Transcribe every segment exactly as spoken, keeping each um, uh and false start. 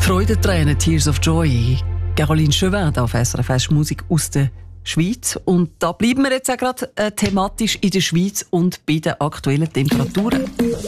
Freudentränen, Tears of Joy. Caroline Chauvin, da auf S R F eins Musik aus der Schweiz. Und da bleiben wir jetzt auch gerade äh, thematisch in der Schweiz und bei den aktuellen Temperaturen.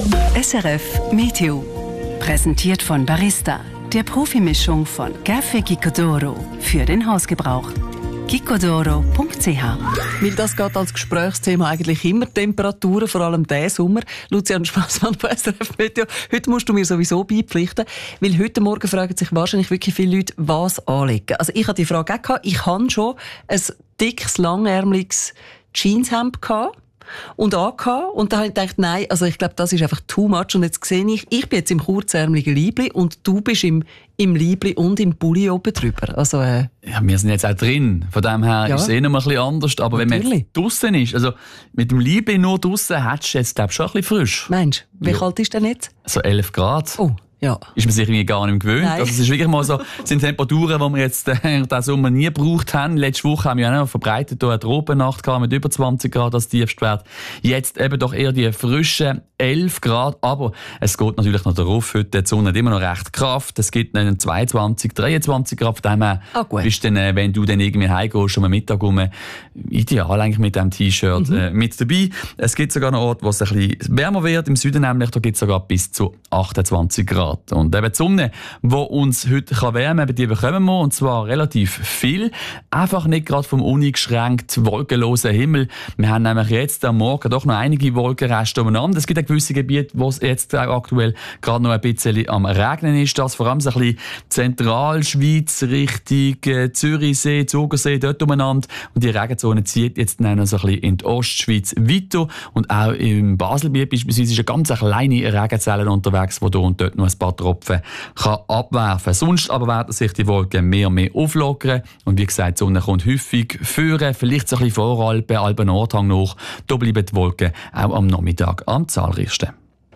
S R F Meteo. Präsentiert von Barista, der Profimischung von Café Gicodoro für den Hausgebrauch. gicodoro punkt c h. Weil das geht als Gesprächsthema eigentlich immer Temperaturen, vor allem diesen Sommer. Lucian Spassmann von S R F Meteo. Heute musst du mir sowieso beipflichten, weil heute Morgen fragen sich wahrscheinlich wirklich viele Leute, was anlegen. Also ich hatte die Frage auch gehabt. Ich hatte schon ein dickes, langärmeliges Jeanshemd gehabt. Und angehabt. Und da habe ich gedacht, nein, also ich glaube, das ist einfach too much. Und jetzt sehe ich, ich bin jetzt im kurzärmeligen Liebli und du bist im, im Liebli und im Pulli oben drüber. Also, äh, ja, wir sind jetzt auch drin. Von dem her ja. ist es eh noch mal ein bisschen anders. Aber natürlich. Wenn man draussen ist, also mit dem Liebli nur draussen, hättest du jetzt, glaube ich, schon ein bisschen frisch. Meinst du? Wie ja. kalt ist denn jetzt? So elf Grad. Oh. Ja. Ist man sich irgendwie gar nicht gewöhnt. Nein. Also es ist wirklich mal so, es sind Temperaturen, die wir jetzt äh, diesen Sommer nie gebraucht haben. Letzte Woche haben wir auch noch verbreitet eine Tropennacht gehabt mit über zwanzig Grad als Tiefstwert. Jetzt eben doch eher die frischen elf Grad. Aber es geht natürlich noch darauf, heute die Sonne hat immer noch recht Kraft. Es gibt dann zweiundzwanzig, dreiundzwanzig Grad. Von dem her ah, bist dann, äh, wenn du dann irgendwie heimgehst, um Mittag rum, ideal eigentlich mit diesem T-Shirt mhm. äh, mit dabei. Es gibt sogar noch Orte, wo es ein bisschen wärmer wird. Im Süden nämlich, da gibt es sogar bis zu achtundzwanzig Grad. Und eben die Sonne, die uns heute wärmen kann, die bekommen wir, und zwar relativ viel. Einfach nicht gerade vom uneingeschränkt wolkenlosen Himmel. Wir haben nämlich jetzt am Morgen doch noch einige Wolkenreste umeinander. Es gibt ein gewisse Gebiete, wo es jetzt auch aktuell gerade noch ein bisschen am Regnen ist. Das vor allem so ein bisschen Zentralschweiz, Richtung äh, Zürichsee, Zugersee, dort umeinander. Und die Regenzone zieht jetzt dann noch so ein bisschen in die Ostschweiz weiter. Und auch im Baselbiet beispielsweise ist eine ganz kleine Regenzelle unterwegs, wo da und dort noch ein paar Tropfen kann abwerfen. Sonst aber werden sich die Wolken mehr und mehr auflockern. Und wie gesagt, die Sonne kommt häufig führen, vielleicht so ein bisschen Voralpen, Alpen-Nordhang noch. Da bleiben die Wolken auch am Nachmittag am zahlreichsten.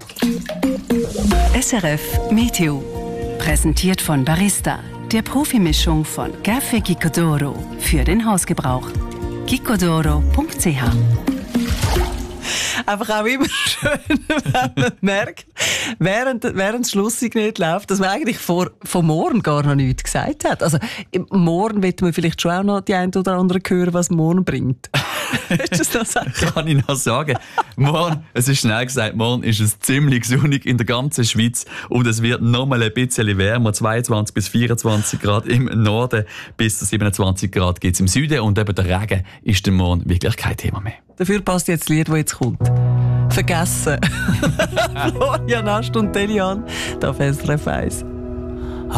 S R F Meteo. Präsentiert von Barista, der Profimischung von Café Gicodoro für den Hausgebrauch. gicodoro punkt c h. Einfach auch immer schön, wenn man merkt, während, während das Schlusssignal läuft, dass man eigentlich vor, von morgen gar noch nichts gesagt hat. Also, morgen wird man vielleicht schon auch noch die ein oder andere hören, was morgen bringt. Willst du das noch sagen? Kann ich noch sagen. Morgen, es ist schnell gesagt, morgen ist es ziemlich sonnig in der ganzen Schweiz und es wird noch mal ein bisschen wärmer, zweiundzwanzig bis vierundzwanzig Grad im Norden, bis zu siebenundzwanzig Grad geht es im Süden, und eben der Regen ist dann morgen wirklich kein Thema mehr. Dafür passt jetzt das Lied, das jetzt kommt. Vergessen. Florian Ast und Delian, da auf S R F eins.